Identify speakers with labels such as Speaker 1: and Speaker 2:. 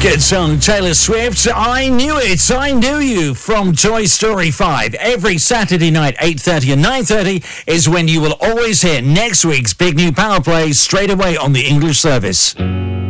Speaker 1: Good song, Taylor Swift. I Knew It, I Knew You from Toy Story 5. Every Saturday night, 8:30 and 9:30 is when you will always hear next week's big new Power Play straight away on the English service.